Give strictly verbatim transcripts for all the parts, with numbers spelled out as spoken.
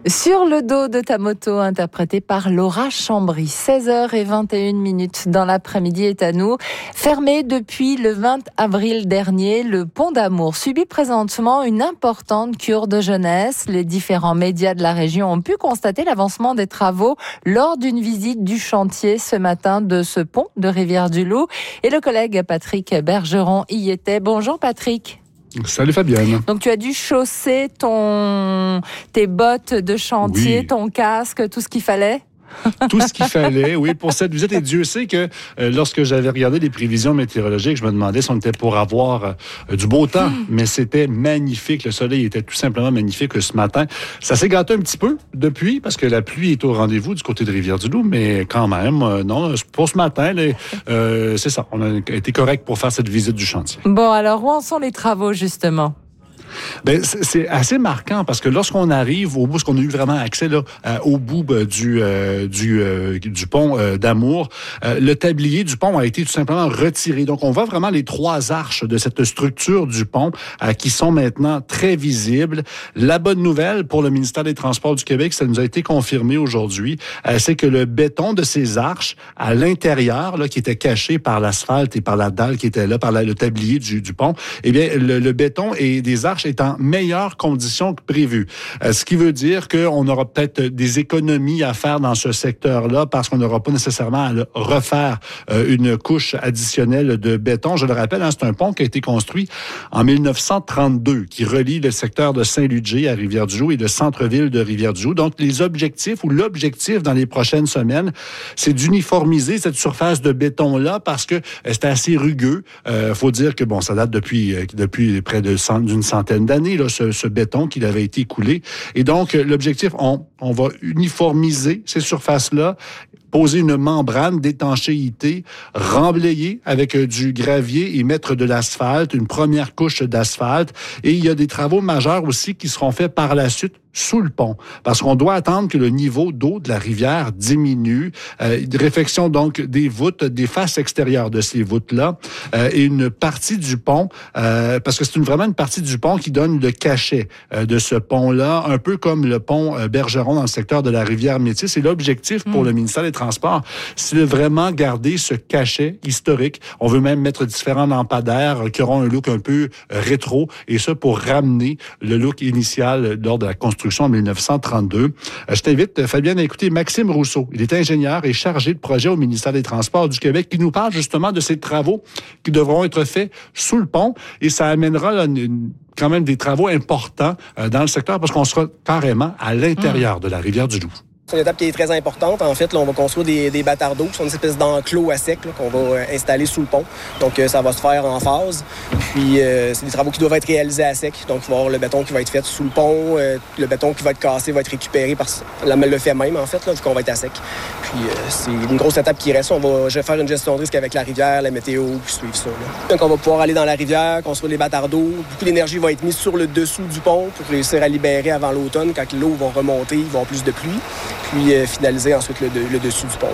Sur le dos de ta moto, interprété par Laura Chambry. seize heures vingt et une minutes dans l'après-midi est à nous. Fermé depuis le vingt avril dernier, le pont d'Amour subit présentement une importante cure de jeunesse. Les différents médias de la région ont pu constater l'avancement des travaux lors d'une visite du chantier ce matin de ce pont de Rivière-du-Loup. Et le collègue Patrick Bergeron y était. Bonjour Patrick. Salut Fabienne. Donc tu as dû chausser ton, tes bottes de chantier, oui. Ton casque, tout ce qu'il fallait? Tout ce qu'il fallait, oui, pour cette visite. Et Dieu sait que euh, lorsque j'avais regardé les prévisions météorologiques, je me demandais si on était pour avoir euh, du beau temps. Mmh. Mais c'était magnifique. Le soleil était tout simplement magnifique ce matin. Ça s'est gâté un petit peu depuis, parce que la pluie est au rendez-vous du côté de Rivière-du-Loup. Mais quand même, euh, non, pour ce matin, là, euh, c'est ça. On a été correct pour faire cette visite du chantier. Bon, alors, où en sont les travaux, justement? Ben c'est assez marquant parce que lorsqu'on arrive au bout, parce qu'on a eu vraiment accès là au bout du euh, du euh, du pont euh, d'Amour, euh, le tablier du pont a été tout simplement retiré. Donc on voit vraiment les trois arches de cette structure du pont euh, qui sont maintenant très visibles. La bonne nouvelle pour le ministère des Transports du Québec, ça nous a été confirmé aujourd'hui, euh, c'est que le béton de ces arches à l'intérieur là qui était caché par l'asphalte et par la dalle qui était là par la, le tablier du du pont, eh bien le, le béton et des arches est en meilleures conditions que prévu. Euh, ce qui veut dire qu'on aura peut-être des économies à faire dans ce secteur-là parce qu'on n'aura pas nécessairement à refaire euh, une couche additionnelle de béton. Je le rappelle, hein, c'est un pont qui a été construit en mille neuf cent trente-deux qui relie le secteur de Saint-Ludger à Rivière-du-Loup et le centre-ville de Rivière-du-Loup. Donc, les objectifs ou l'objectif dans les prochaines semaines, c'est d'uniformiser cette surface de béton-là parce que c'est assez rugueux. Il euh, faut dire que, bon, ça date depuis, depuis près de cent, d'une centaine d'années, là, ce, ce béton qui avait été coulé. Et donc, l'objectif, on, on va uniformiser ces surfaces-là, poser une membrane d'étanchéité, remblayer avec du gravier et mettre de l'asphalte, une première couche d'asphalte. Et il y a des travaux majeurs aussi qui seront faits par la suite sous le pont, parce qu'on doit attendre que le niveau d'eau de la rivière diminue. Euh, réfection donc des voûtes, des faces extérieures de ces voûtes-là, euh, et une partie du pont, euh, parce que c'est une, vraiment une partie du pont qui donne le cachet euh, de ce pont-là, un peu comme le pont euh, Bergeron dans le secteur de la rivière Métis. Et l'objectif pour mmh. le ministère des Transports, c'est de vraiment garder ce cachet historique. On veut même mettre différents lampadaires qui auront un look un peu rétro, et ça pour ramener le look initial lors de la construction en mille neuf cent trente-deux. Je t'invite, Fabienne, à écouter Maxime Rousseau. Il est ingénieur et chargé de projet au ministère des Transports du Québec qui nous parle justement de ces travaux qui devront être faits sous le pont, et ça amènera là, une, quand même des travaux importants euh, dans le secteur parce qu'on sera carrément à l'intérieur mmh. de la Rivière-du-Loup. C'est une étape qui est très importante. En fait, là, on va construire des, des bâtards d'eau qui sont une espèce d'enclos à sec là, qu'on va euh, installer sous le pont. Donc, euh, ça va se faire en phase. Puis, euh, c'est des travaux qui doivent être réalisés à sec. Donc, il va y avoir le béton qui va être fait sous le pont. Euh, le béton qui va être cassé va être récupéré par la le fait même, en fait, là, vu qu'on va être à sec. Puis, euh, c'est une grosse étape qui reste. On va je vais faire une gestion de risque avec la rivière, la météo, puis suivre ça. Là. Donc, on va pouvoir aller dans la rivière, construire les bâtards d'eau. Beaucoup d'énergie va être mise sur le dessous du pont pour réussir à libérer avant l'automne. Quand l'eau va remonter, il va y avoir plus de pluie. Puis, euh, finaliser ensuite le, le dessus du pont.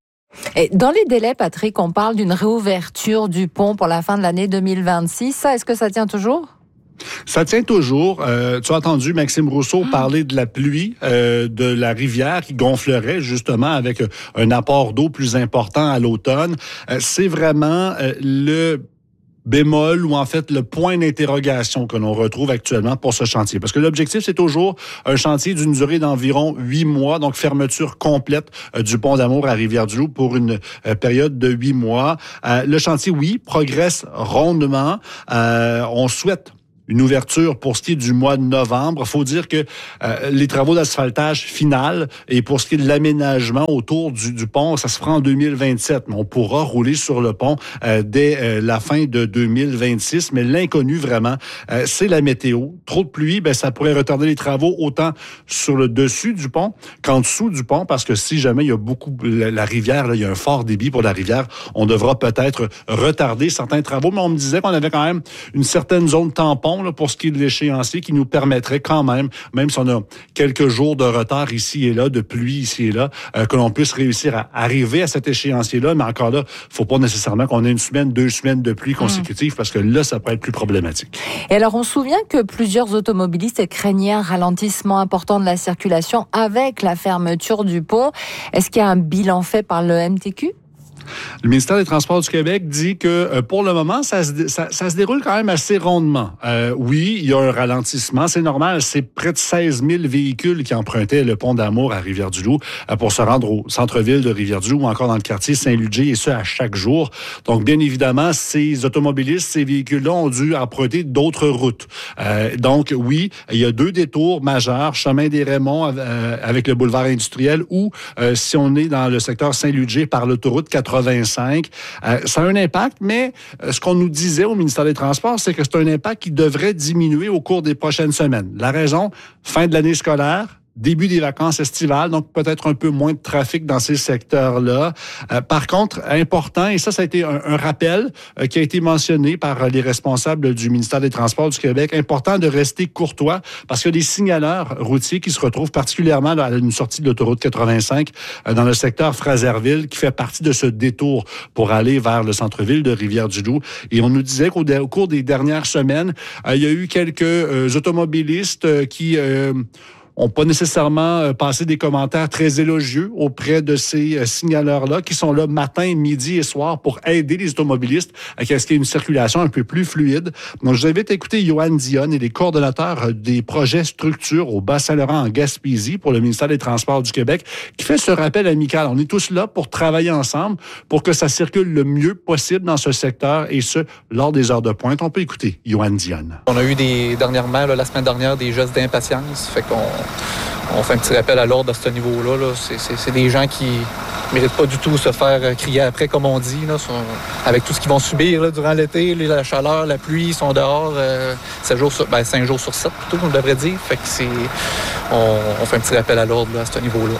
Et dans les délais, Patrick, on parle d'une réouverture du pont pour la fin de l'année deux mille vingt-six. Ça, est-ce que ça tient toujours? Ça tient toujours. Euh, tu as entendu Maxime Rousseau mmh. parler de la pluie, euh, de la rivière qui gonflerait justement avec un apport d'eau plus important à l'automne. Euh, c'est vraiment euh, le bémol ou en fait le point d'interrogation que l'on retrouve actuellement pour ce chantier. Parce que l'objectif, c'est toujours un chantier d'une durée d'environ huit mois, donc fermeture complète euh, du pont d'Amour à Rivière-du-Loup pour une euh, période de huit mois. Euh, le chantier, oui, progresse rondement. Euh, on souhaite une ouverture pour ce qui est du mois de novembre. Il faut dire que euh, les travaux d'asphaltage final et pour ce qui est de l'aménagement autour du, du pont, ça se fera en deux mille vingt-sept. Mais on pourra rouler sur le pont euh, dès euh, la fin de deux mille vingt-six. Mais l'inconnu, vraiment, euh, c'est la météo. Trop de pluie, ben, ça pourrait retarder les travaux autant sur le dessus du pont qu'en dessous du pont, parce que si jamais il y a beaucoup... La, la rivière, là, il y a un fort débit pour la rivière, on devra peut-être retarder certains travaux. Mais on me disait qu'on avait quand même une certaine zone tampon bon là, pour ce qui est de l'échéancier qui nous permettrait quand même, même si on a quelques jours de retard ici et là, de pluie ici et là, euh, que l'on puisse réussir à arriver à cet échéancier-là. Mais encore là, il ne faut pas nécessairement qu'on ait une semaine, deux semaines de pluie consécutives, mmh. parce que là, ça pourrait être plus problématique. Et alors, on se souvient que plusieurs automobilistes craignaient un ralentissement important de la circulation avec la fermeture du pont. Est-ce qu'il y a un bilan fait par le M T Q? Le ministère des Transports du Québec dit que euh, pour le moment, ça se, ça, ça se déroule quand même assez rondement. Euh, oui, il y a un ralentissement, c'est normal. C'est près de seize mille véhicules qui empruntaient le pont d'Amour à Rivière-du-Loup euh, pour se rendre au centre-ville de Rivière-du-Loup ou encore dans le quartier Saint-Ludger, et ce, à chaque jour. Donc, bien évidemment, ces automobilistes, ces véhicules-là ont dû emprunter d'autres routes. Euh, donc, oui, il y a deux détours majeurs, chemin des Raymonds euh, avec le boulevard industriel ou, euh, si on est dans le secteur Saint-Ludger, par l'autoroute quatre-vingt-cinq. Euh, ça a un impact, mais euh, ce qu'on nous disait au ministère des Transports, c'est que c'est un impact qui devrait diminuer au cours des prochaines semaines. La raison, fin de l'année scolaire, début des vacances estivales, donc peut-être un peu moins de trafic dans ces secteurs-là. Euh, par contre, important, et ça, ça a été un, un rappel euh, qui a été mentionné par euh, les responsables du ministère des Transports du Québec, important de rester courtois parce qu'il y a des signaleurs routiers qui se retrouvent particulièrement là, à une sortie de l'autoroute quatre-vingt-cinq euh, dans le secteur Fraserville, qui fait partie de ce détour pour aller vers le centre-ville de Rivière-du-Loup. Et on nous disait qu'au au cours des dernières semaines, euh, il y a eu quelques euh, automobilistes euh, qui... Euh, n'ont pas nécessairement euh, passé des commentaires très élogieux auprès de ces euh, signaleurs-là qui sont là matin, midi et soir pour aider les automobilistes à ce qu'il y ait une circulation un peu plus fluide. Donc, je vous invite à écouter Johan Dionne, et les coordonnateurs des projets structures au Bas-Saint-Laurent en Gaspésie pour le ministère des Transports du Québec, qui fait ce rappel amical. On est tous là pour travailler ensemble pour que ça circule le mieux possible dans ce secteur, et ce, lors des heures de pointe. On peut écouter Johan Dionne. On a eu des, dernièrement, là, la semaine dernière, des gestes d'impatience. Fait qu'on On fait un petit rappel à l'ordre à ce niveau-là. Là. C'est, c'est, c'est des gens qui ne méritent pas du tout se faire crier après, comme on dit. Là. Sont, avec tout ce qu'ils vont subir là, durant l'été, la chaleur, la pluie, ils sont dehors euh, sept jours sur, ben, cinq jours sur sept, plutôt, on devrait dire. Fait que c'est, on, on fait un petit rappel à l'ordre là, à ce niveau-là.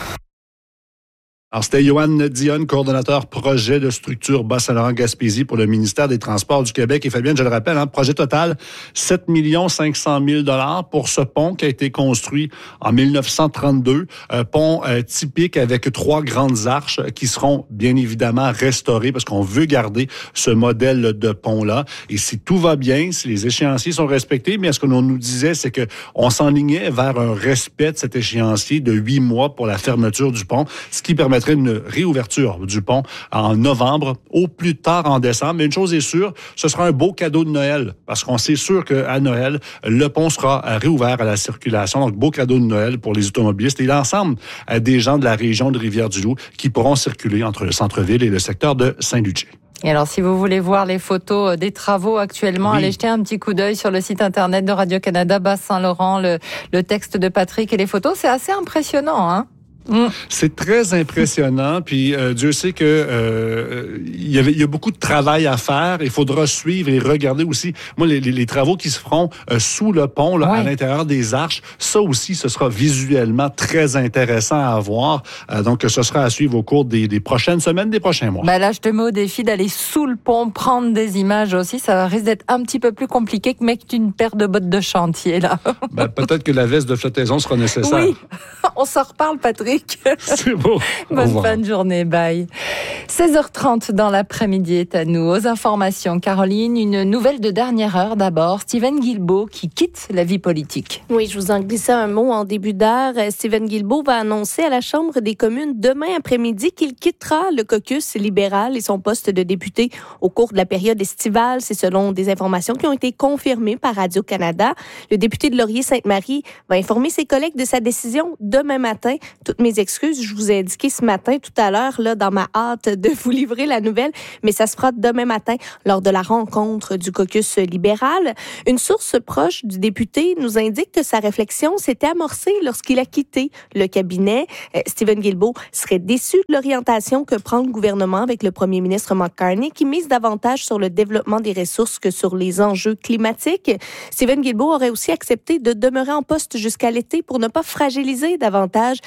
Alors, c'était Johan Dionne, coordonnateur projet de structure Bas-Saint-Laurent-Gaspésie pour le ministère des Transports du Québec. Et Fabienne, je le rappelle, hein, projet total, sept millions cinq cent mille dollars pour ce pont qui a été construit en dix-neuf cent trente-deux. Un pont euh, typique avec trois grandes arches qui seront bien évidemment restaurées parce qu'on veut garder ce modèle de pont-là. Et si tout va bien, si les échéanciers sont respectés, mais ce que l'on nous disait, c'est que on s'enlignait vers un respect de cet échéancier de huit mois pour la fermeture du pont, ce qui permet une réouverture du pont en novembre, au plus tard en décembre. Mais une chose est sûre, ce sera un beau cadeau de Noël, parce qu'on sait sûr qu'à Noël, le pont sera réouvert à la circulation. Donc, beau cadeau de Noël pour les automobilistes et l'ensemble des gens de la région de Rivière-du-Loup qui pourront circuler entre le centre-ville et le secteur de Saint-Ludger. Et alors, si vous voulez voir les photos des travaux actuellement, oui. allez jeter un petit coup d'œil sur le site internet de Radio-Canada Bas-Saint-Laurent, le, le texte de Patrick et les photos. C'est assez impressionnant, hein? Mmh. C'est très impressionnant, puis euh, Dieu sait que euh, il y avait, il y a beaucoup de travail à faire. Il faudra suivre et regarder aussi. Moi, les, les, les travaux qui se feront euh, sous le pont, là, ouais. à l'intérieur des arches, ça aussi, ce sera visuellement très intéressant à voir. Euh, donc, ce sera à suivre au cours des, des prochaines semaines, des prochains mois. Ben là, je te mets au défi d'aller sous le pont, prendre des images aussi. Ça risque d'être un petit peu plus compliqué que mettre une paire de bottes de chantier là. Ben, peut-être que la veste de flottaison sera nécessaire. Oui, on s'en reparle, Patrick. C'est beau. Bonne fin de journée, bye. seize heures trente dans l'après-midi est à nous. Aux informations, Caroline, une nouvelle de dernière heure d'abord. Stephen Guilbeault qui quitte la vie politique. Oui, je vous en glissais un mot en début d'heure. Stephen Guilbeault va annoncer à la Chambre des communes demain après-midi qu'il quittera le caucus libéral et son poste de député au cours de la période estivale. C'est selon des informations qui ont été confirmées par Radio-Canada. Le député de Laurier-Sainte-Marie va informer ses collègues de sa décision demain matin. Toutes mes excuses, je vous ai indiqué ce matin, tout à l'heure, là, dans ma hâte de vous livrer la nouvelle, mais ça se fera demain matin lors de la rencontre du caucus libéral. Une source proche du député nous indique que sa réflexion s'était amorcée lorsqu'il a quitté le cabinet. Euh, Stephen Guilbeault serait déçu de l'orientation que prend le gouvernement avec le premier ministre Mark Carney, qui mise davantage sur le développement des ressources que sur les enjeux climatiques. Stephen Guilbeault aurait aussi accepté de demeurer en poste jusqu'à l'été pour ne pas fragiliser davantage la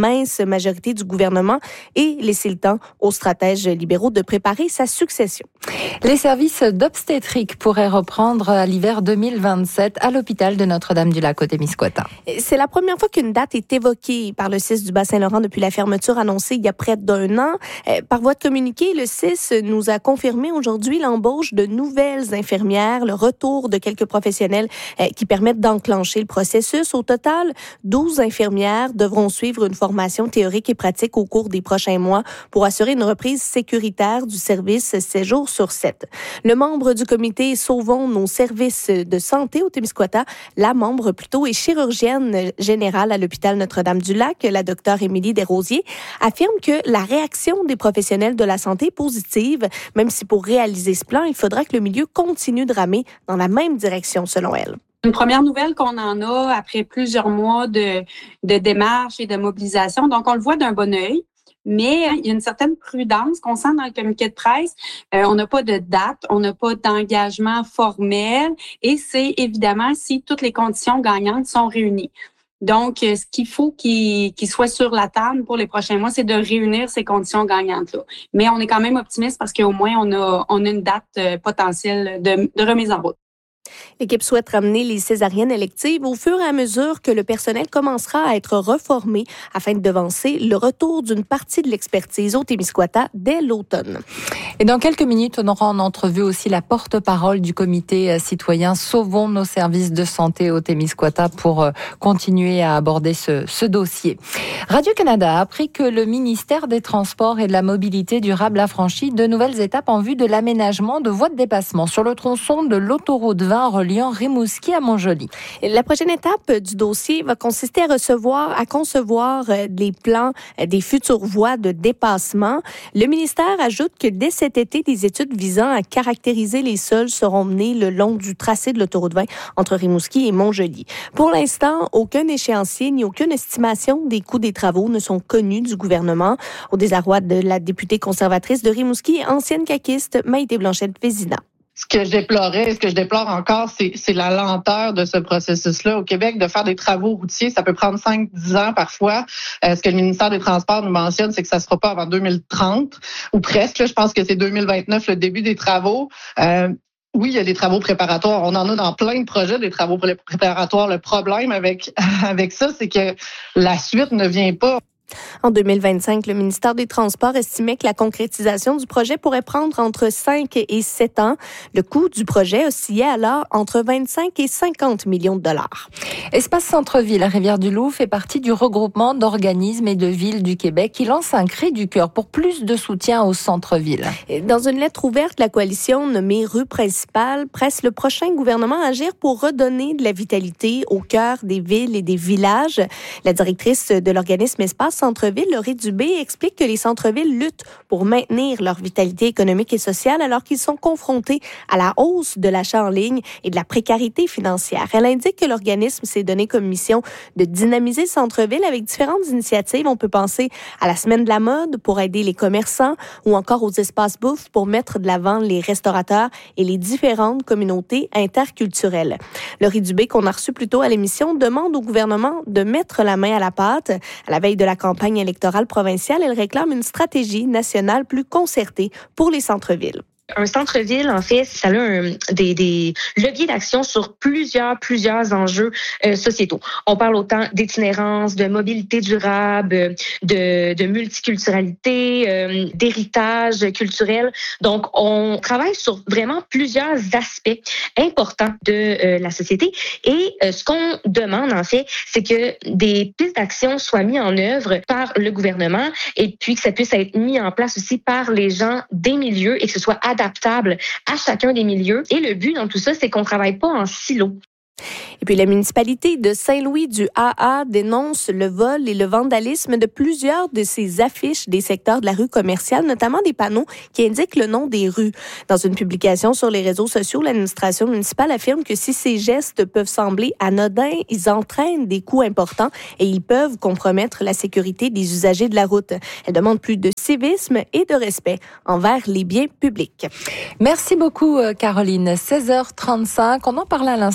mince majorité du gouvernement et laisser le temps aux stratèges libéraux de préparer sa succession. Les services d'obstétrique pourraient reprendre à l'hiver deux mille vingt-sept à l'hôpital de Notre-Dame-du-Lac au Témiscouata. C'est la première fois qu'une date est évoquée par le C I S du Bas-Saint-Laurent depuis la fermeture annoncée il y a près d'un an. Par voie de communiqué, le C I S nous a confirmé aujourd'hui l'embauche de nouvelles infirmières, le retour de quelques professionnels qui permettent d'enclencher le processus. Au total, douze infirmières devront suivre une formation théorique et pratique au cours des prochains mois pour assurer une reprise sécuritaire du service sept jours sur sept. Le membre du comité Sauvons nos services de santé au Témiscouata, la membre plutôt est chirurgienne générale à l'hôpital Notre-Dame-du-Lac, la docteure Émilie Desrosiers, affirme que la réaction des professionnels de la santé est positive, même si pour réaliser ce plan, il faudra que le milieu continue de ramer dans la même direction, selon elle. Une première nouvelle qu'on en a après plusieurs mois de, de démarches et de mobilisation. Donc, on le voit d'un bon œil. Mais il y a une certaine prudence qu'on sent dans le communiqué de presse. Euh, on n'a pas de date, on n'a pas d'engagement formel et c'est évidemment si toutes les conditions gagnantes sont réunies. Donc, ce qu'il faut qu'il, qu'il soit sur la table pour les prochains mois, c'est de réunir ces conditions gagnantes-là. Mais on est quand même optimiste parce qu'au moins, on a, on a une date potentielle de, de remise en route. L'équipe souhaite ramener les césariennes électives au fur et à mesure que le personnel commencera à être reformé afin de devancer le retour d'une partie de l'expertise au Témiscouata dès l'automne. Et dans quelques minutes, on aura en entrevue aussi la porte-parole du comité citoyen Sauvons nos services de santé au Témiscouata pour continuer à aborder ce, ce dossier. Radio-Canada a appris que le ministère des Transports et de la Mobilité durable a franchi de nouvelles étapes en vue de l'aménagement de voies de dépassement sur le tronçon de l'autoroute vingt reliant Rimouski à Montjoly. La prochaine étape du dossier va consister à recevoir, à concevoir les plans des futures voies de dépassement. Le ministère ajoute que dès cet été, des études visant à caractériser les sols seront menées le long du tracé de l'autoroute vingt entre Rimouski et Montjoly. Pour l'instant, aucun échéancier ni aucune estimation des coûts des travaux ne sont connus du gouvernement. Au désarroi de la députée conservatrice de Rimouski et ancienne caquiste Maïté Blanchette-Vézina. Ce que je déplorais, ce que je déplore encore, c'est, c'est la lenteur de ce processus-là. Au Québec, de faire des travaux routiers, ça peut prendre cinq à dix ans parfois. Euh, ce que le ministère des Transports nous mentionne, c'est que ça ne sera pas avant deux mille trente, ou presque. Là, je pense que c'est deux mille vingt-neuf, le début des travaux. Euh, Oui, il y a des travaux préparatoires. On en a dans plein de projets, des travaux préparatoires. Le problème avec, avec ça, c'est que la suite ne vient pas. En deux mille vingt-cinq, le ministère des Transports estimait que la concrétisation du projet pourrait prendre entre cinq et sept ans. Le coût du projet oscillait alors entre vingt-cinq et cinquante millions de dollars. Espace Centre-Ville à Rivière-du-Loup fait partie du regroupement d'organismes et de villes du Québec qui lance un cri du cœur pour plus de soutien au centre-ville. Dans une lettre ouverte, la coalition nommée Rue principale presse le prochain gouvernement à agir pour redonner de la vitalité au cœur des villes et des villages. La directrice de l'organisme Espace Centre-Ville, Laurie Dubé, explique que les centres-villes luttent pour maintenir leur vitalité économique et sociale alors qu'ils sont confrontés à la hausse de l'achat en ligne et de la précarité financière. Elle indique que l'organisme s'est donné comme mission de dynamiser le centre-ville avec différentes initiatives. On peut penser à la semaine de la mode pour aider les commerçants ou encore aux espaces bouffe pour mettre de l'avant les restaurateurs et les différentes communautés interculturelles. Laurie Dubé, qu'on a reçu plus tôt à l'émission, demande au gouvernement de mettre la main à la pâte. À la veille de la campagne électorale provinciale, elle réclame une stratégie nationale plus concertée pour les centres-villes. Un centre-ville, en fait, ça a un, des, des leviers d'action sur plusieurs, plusieurs enjeux euh, sociétaux. On parle autant d'itinérance, de mobilité durable, de, de multiculturalité, euh, d'héritage culturel. Donc, on travaille sur vraiment plusieurs aspects importants de euh, la société. Et euh, ce qu'on demande, en fait, c'est que des pistes d'action soient mises en œuvre par le gouvernement et puis que ça puisse être mis en place aussi par les gens des milieux et que ce soit adaptable à chacun des milieux. Et le but dans tout ça, c'est qu'on ne travaille pas en silo. Et puis la municipalité de Saint-Louis du A A dénonce le vol et le vandalisme de plusieurs de ses affiches des secteurs de la rue commerciale, notamment des panneaux qui indiquent le nom des rues. Dans une publication sur les réseaux sociaux, l'administration municipale affirme que si ces gestes peuvent sembler anodins, ils entraînent des coûts importants et ils peuvent compromettre la sécurité des usagers de la route. Elle demande plus de civisme et de respect envers les biens publics. Merci beaucoup, Caroline. seize heures trente-cinq, on en parlait à l'instant dans le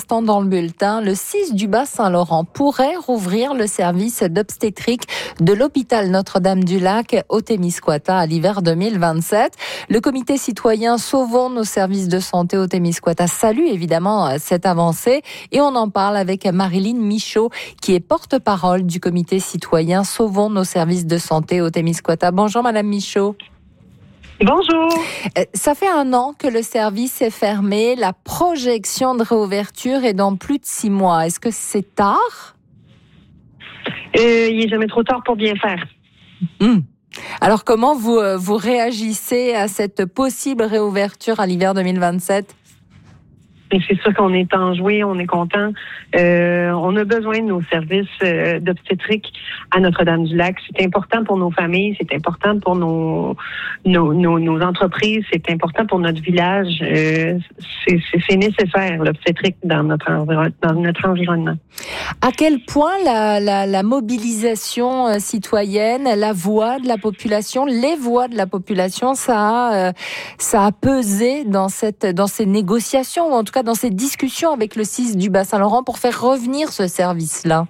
bulletin, le C I S du Bas-Saint-Laurent pourrait rouvrir le service d'obstétrique de l'hôpital Notre-Dame-du-Lac au Témiscouata à l'hiver deux mille vingt-sept. Le comité citoyen Sauvons nos services de santé au Témiscouata salue évidemment cette avancée et on en parle avec Marilyn Michaud qui est porte-parole du comité citoyen Sauvons nos services de santé au Témiscouata. Bonjour Madame Michaud. Bonjour. Ça fait un an que le service est fermé. La projection de réouverture est dans plus de six mois. Est-ce que c'est tard? Euh, il n'est jamais trop tard pour bien faire. Mmh. Alors comment vous, vous réagissez à cette possible réouverture à l'hiver deux mille vingt-sept? Et c'est sûr qu'on est enjoué, on est content. Euh, on a besoin de nos services euh, d'obstétrique à Notre-Dame-du-Lac. C'est important pour nos familles, c'est important pour nos nos, nos, nos entreprises, c'est important pour notre village. Euh, c'est, c'est, c'est nécessaire, l'obstétrique, dans notre, environ, dans notre environnement. À quel point la, la, la mobilisation euh, citoyenne, la voix de la population, les voix de la population, ça a, euh, ça a pesé dans, cette, dans ces négociations, ou en tout cas dans ces discussions avec le C I S du Bas-Saint-Laurent pour faire revenir ce service-là?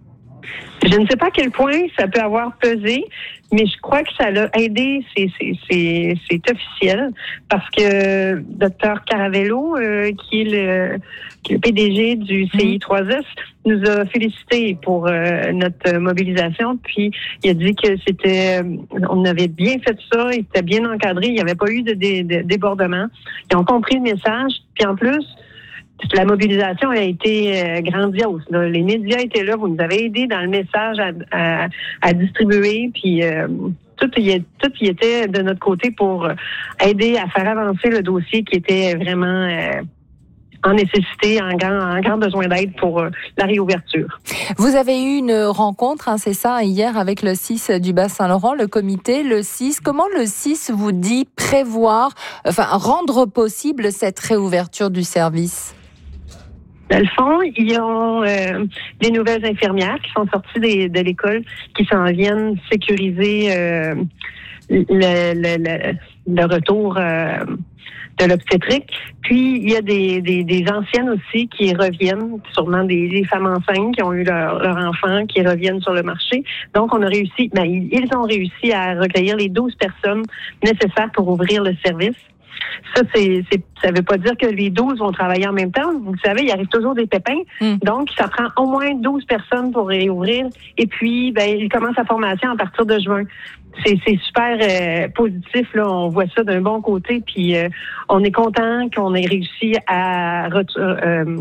Je ne sais pas à quel point ça peut avoir pesé, mais je crois que ça l'a aidé, c'est, c'est, c'est, c'est officiel, parce que docteur Caravello, euh, qui, est le, qui est le P D G du C I trois S, nous a félicité pour euh, notre mobilisation, puis il a dit que c'était, on avait bien fait ça, il était bien encadré, il n'y avait pas eu de, de, de débordement. Ils ont compris le message, puis en plus, la mobilisation a été euh, grandiose. Là. Les médias étaient là, vous nous avez aidés dans le message à, à, à distribuer, puis euh, tout, y, tout y était de notre côté pour aider à faire avancer le dossier qui était vraiment euh, en nécessité, en grand, en grand besoin d'aide pour euh, la réouverture. Vous avez eu une rencontre, hein, c'est ça, hier avec le C I S du Bas-Saint-Laurent, le comité, le C I S. Comment le C I S vous dit prévoir, enfin rendre possible cette réouverture du service? Dans le fond, ils ont euh, des nouvelles infirmières qui sont sorties des, de l'école, qui s'en viennent sécuriser euh, le, le, le, le retour euh, de l'obstétrique. Puis, il y a des, des, des anciennes aussi qui reviennent, sûrement des, des femmes enceintes qui ont eu leur, leur enfant, qui reviennent sur le marché. Donc, on a réussi, ben, ils ont réussi à recueillir les douze personnes nécessaires pour ouvrir le service. Ça, c'est, c'est, ça veut pas dire que les douze vont travailler en même temps. Vous savez, il arrive toujours des pépins. Mm. Donc, ça prend au moins douze personnes pour réouvrir. Et puis, ben, il commence la formation à partir de juin. C'est, c'est super euh, positif, là. On voit ça d'un bon côté. Puis, euh, on est content qu'on ait réussi à, euh,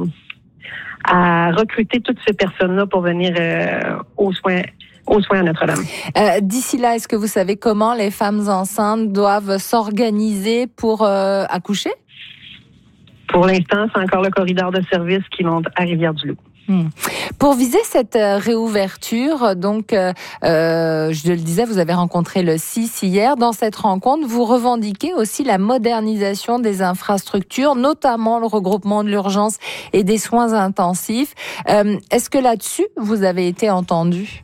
à recruter toutes ces personnes-là pour venir euh, aux soins. aux soins à Notre-Dame. Euh, d'ici là, est-ce que vous savez comment les femmes enceintes doivent s'organiser pour euh, accoucher? Pour l'instant, c'est encore le corridor de service qui monte à Rivière-du-Loup. Hmm. Pour viser cette réouverture, donc, euh, je le disais, vous avez rencontré le C I S hier. Dans cette rencontre, vous revendiquez aussi la modernisation des infrastructures, notamment le regroupement de l'urgence et des soins intensifs. Euh, est-ce que là-dessus, vous avez été entendu?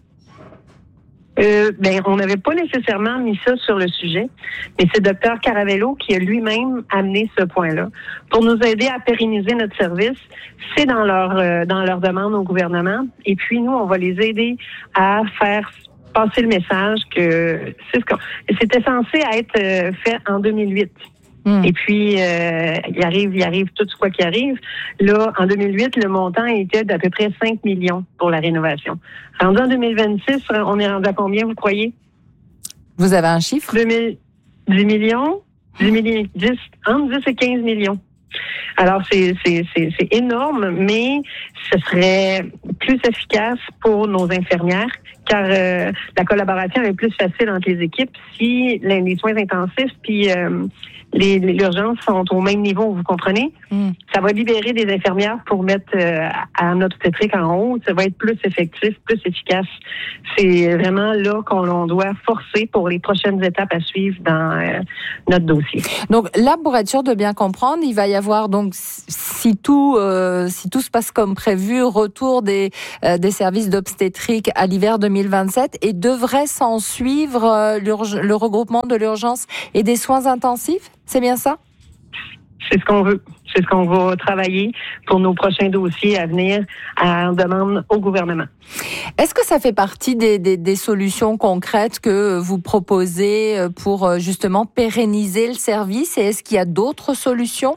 Euh, ben, on n'avait pas nécessairement mis ça sur le sujet, mais c'est docteur Caravello qui a lui-même amené ce point-là pour nous aider à pérenniser notre service. C'est dans leur euh, dans leur demande au gouvernement, et puis nous, on va les aider à faire passer le message que c'est ce qu'on, c'était censé être euh, fait en deux mille huit. Mmh. Et puis, euh, il arrive, il arrive tout ce quoi qui arrive. Là, en deux mille huit, le montant était d'à peu près cinq millions pour la rénovation. Rendu en deux mille vingt-six, on est rendu à combien, vous croyez? Vous avez un chiffre? deux mille, dix millions? dix millions, dix, entre dix et quinze millions. Alors, c'est, c'est, c'est, c'est énorme, mais ce serait plus efficace pour nos infirmières, car euh, la collaboration est plus facile entre les équipes si les, les soins intensifs puis euh, les, les urgences sont au même niveau, vous comprenez? Mm. Ça va libérer des infirmières pour mettre euh, à notre obstétrique en haut. Ça va être plus effectif, plus efficace. C'est vraiment là qu'on on doit forcer pour les prochaines étapes à suivre dans euh, notre dossier. Donc là, pour être sûr de bien comprendre, il va y avoir donc, si tout euh, si tout se passe comme prévu, retour des euh, des services d'obstétrique à l'hiver deux mille vingt-sept, et devrait s'en suivre euh, le regroupement de l'urgence et des soins intensifs. C'est bien ça? C'est ce qu'on veut. C'est ce qu'on va travailler pour nos prochains dossiers à venir en demande au gouvernement. Est-ce que ça fait partie des, des, des solutions concrètes que vous proposez pour justement pérenniser le service? Et est-ce qu'il y a d'autres solutions?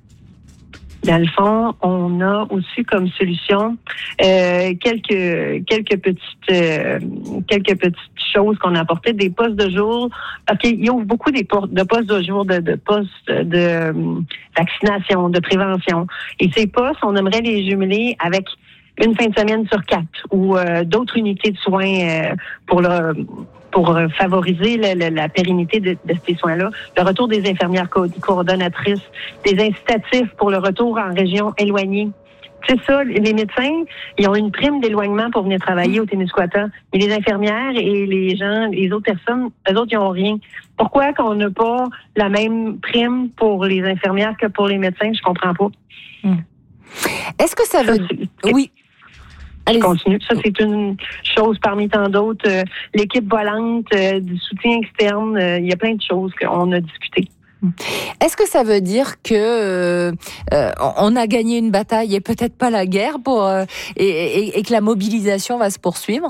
Dans le fond, on a aussi comme solution euh, quelques quelques petites euh, quelques petites choses qu'on a apportées, des postes de jour. Parce qu'il y a beaucoup des po- de postes de jour, de, de postes de euh, vaccination, de prévention. Et ces postes, on aimerait les jumeler avec une fin de semaine sur quatre ou euh, d'autres unités de soins euh, pour le pour favoriser la, la, la pérennité de, de ces soins-là, le retour des infirmières co- coordonnatrices, des incitatifs pour le retour en région éloignée. C'est ça, les médecins, ils ont une prime d'éloignement pour venir travailler au Témiscouata. Mais les infirmières et les gens, les autres personnes, eux autres, ils n'ont rien. Pourquoi qu'on n'a pas la même prime pour les infirmières que pour les médecins? Je comprends pas. Hum. Est-ce que ça veut... Ça, oui. Je continue. Ça, c'est une chose parmi tant d'autres. Euh, l'équipe volante, euh, du soutien externe, euh, il y a plein de choses qu'on a discutées. Est-ce que ça veut dire que euh, euh, on a gagné une bataille et peut-être pas la guerre pour euh, et, et, et que la mobilisation va se poursuivre?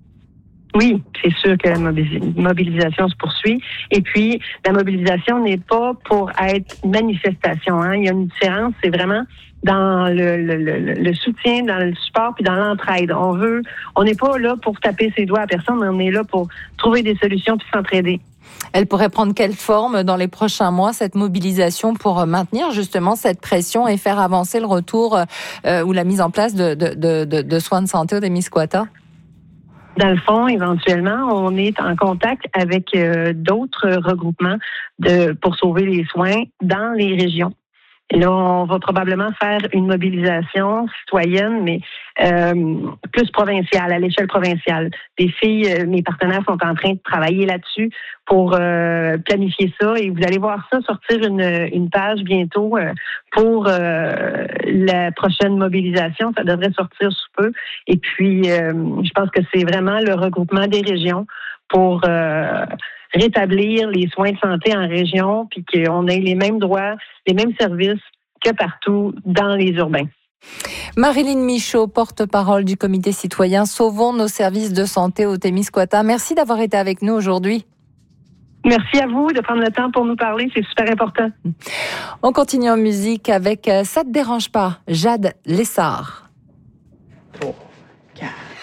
Oui, c'est sûr que la mobilisation se poursuit. Et puis, la mobilisation n'est pas pour être une manifestation. Hein. Il y a une différence, c'est vraiment dans le, le, le, le soutien, dans le support, puis dans l'entraide. On veut, on n'est pas là pour taper ses doigts à personne, on est là pour trouver des solutions puis s'entraider. Elle pourrait prendre quelle forme dans les prochains mois, cette mobilisation, pour maintenir justement cette pression et faire avancer le retour euh, ou la mise en place de, de, de, de soins de santé au Témiscouata? Dans le fond, éventuellement, on est en contact avec euh, d'autres regroupements de, pour sauver les soins dans les régions. Et là, on va probablement faire une mobilisation citoyenne, mais euh, plus provinciale, à l'échelle provinciale. Les filles, euh, mes partenaires sont en train de travailler là-dessus pour euh, planifier ça. Et vous allez voir ça sortir une, une page bientôt euh, pour euh, la prochaine mobilisation. Ça devrait sortir sous peu. Et puis, euh, je pense que c'est vraiment le regroupement des régions pour euh, rétablir les soins de santé en région, puis qu'on ait les mêmes droits, les mêmes services que partout dans les urbains. Marilyn Michaud, porte-parole du comité citoyen Sauvons nos services de santé au Témiscouata. Merci d'avoir été avec nous aujourd'hui. Merci à vous de prendre le temps pour nous parler, c'est super important. On continue en musique avec Ça te dérange pas, Jade Lessard.